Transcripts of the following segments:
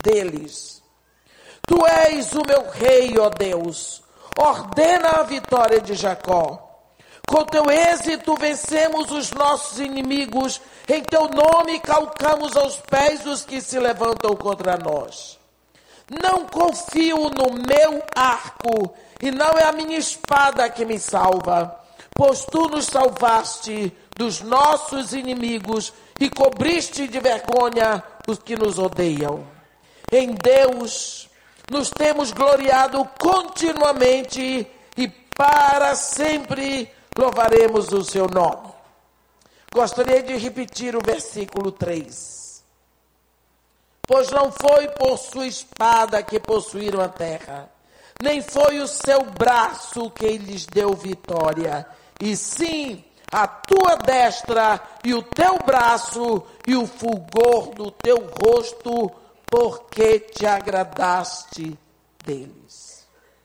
deles. Tu és o meu rei, ó Deus. Ordena a vitória de Jacó. Com teu êxito vencemos os nossos inimigos. Em teu nome calcamos aos pés os que se levantam contra nós. Não confio no meu arco, e não é a minha espada que me salva, pois tu nos salvaste dos nossos inimigos e cobriste de vergonha os que nos odeiam. Em Deus nos temos gloriado continuamente e para sempre louvaremos o seu nome. Gostaria de repetir o versículo 3. Pois não foi por sua espada que possuíram a terra, nem foi o seu braço que lhes deu vitória, e sim a tua destra e o teu braço e o fulgor do teu rosto, porque te agradaste deles.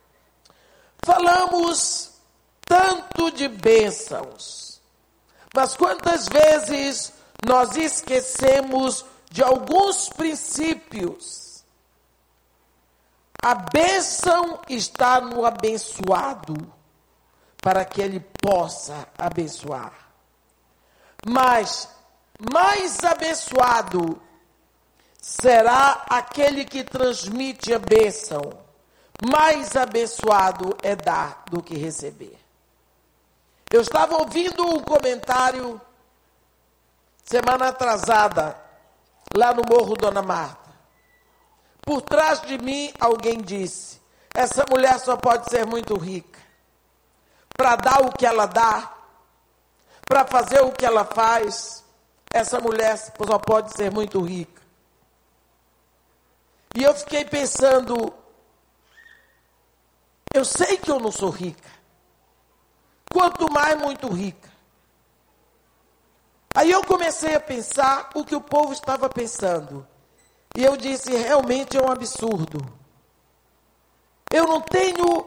Falamos tanto de bênçãos, mas quantas vezes nós esquecemos de alguns princípios? A bênção está no abençoado, para que ele possa abençoar. Mas mais abençoado será aquele que transmite a bênção. Mais abençoado é dar do que receber. Eu estava ouvindo um comentário semana atrasada, lá no Morro Dona Marta. Por trás de mim, alguém disse: essa mulher só pode ser muito rica. Para dar o que ela dá, para fazer o que ela faz, essa mulher só pode ser muito rica. E eu fiquei pensando, eu sei que eu não sou rica. Quanto mais muito rica. Aí eu comecei a pensar o que o povo estava pensando. E eu disse, realmente é um absurdo. Eu não tenho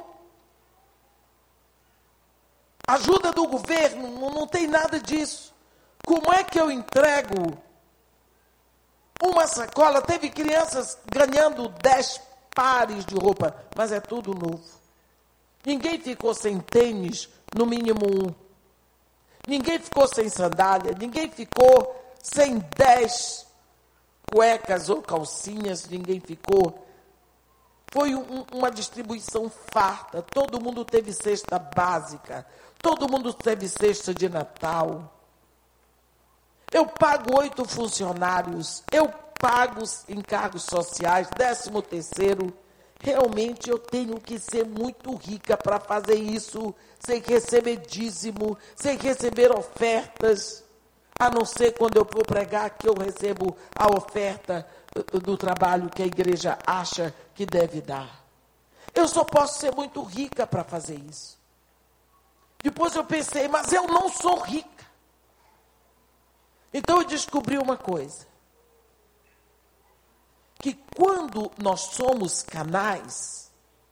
ajuda do governo, não tem nada disso. Como é que eu entrego uma sacola? Teve crianças ganhando 10 pares de roupa, mas é tudo novo. Ninguém ficou sem tênis, no mínimo 1. Ninguém ficou sem sandália, ninguém ficou sem 10 cuecas ou calcinhas, ninguém ficou. Foi uma distribuição farta, todo mundo teve cesta básica, todo mundo teve cesta de Natal. Eu pago 8 funcionários, eu pago encargos sociais, 13º. Realmente eu tenho que ser muito rica para fazer isso, sem receber dízimo, sem receber ofertas, a não ser quando eu for pregar que eu recebo a oferta do trabalho que a igreja acha que deve dar. Eu só posso ser muito rica para fazer isso. Depois eu pensei, mas eu não sou rica. Então eu descobri uma coisa. Que quando nós somos canais,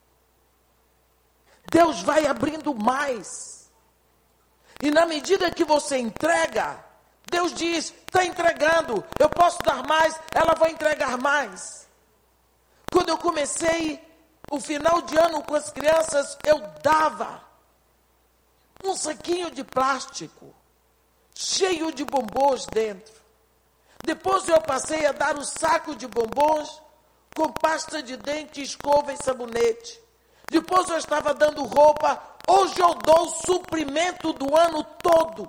Deus vai abrindo mais. E na medida que você entrega, Deus diz, está entregando, eu posso dar mais, ela vai entregar mais. Quando eu comecei o final de ano com as crianças, eu dava um saquinho de plástico, cheio de bombons dentro. Depois eu passei a dar um saco de bombons com pasta de dente, escova e sabonete. Depois eu estava dando roupa. Hoje eu dou o suprimento do ano todo.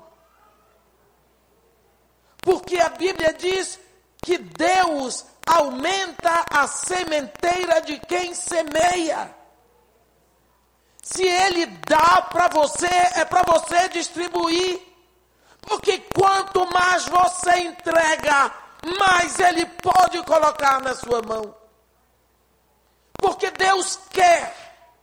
Porque a Bíblia diz que Deus aumenta a sementeira de quem semeia. Se Ele dá para você, é para você distribuir. Porque quanto mais você entrega, mais Ele pode colocar na sua mão. Porque Deus quer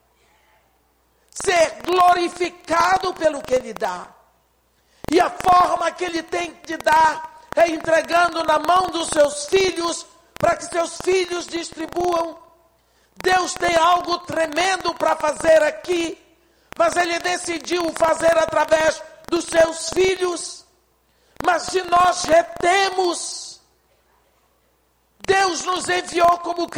ser glorificado pelo que Ele dá. E a forma que Ele tem de dar é entregando na mão dos seus filhos, para que seus filhos distribuam. Deus tem algo tremendo para fazer aqui, mas Ele decidiu fazer através dos seus filhos. Mas se nós retemos, Deus nos enviou como